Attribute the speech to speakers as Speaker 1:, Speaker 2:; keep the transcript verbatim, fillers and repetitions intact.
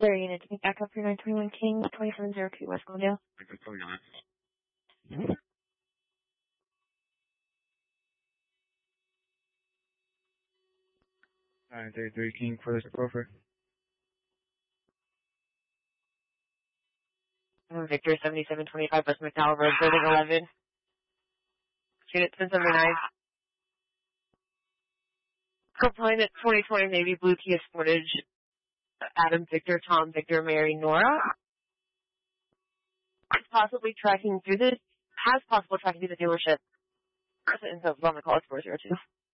Speaker 1: Larry Unit, take back up for nine twenty-one King, twenty-seven oh two West Glendale.
Speaker 2: nine thirty-three King, for the Crawford.
Speaker 1: Victor, seventy-seven twenty-five West McDowell Road, Building eleven. Unit ten seventy-nine. Complainant twenty twenty Navy Blue Kia Sportage. Adam Victor, Tom Victor, Mary Nora. Possibly tracking through this. Has possible tracking through the dealership. Info on the call is four zero two.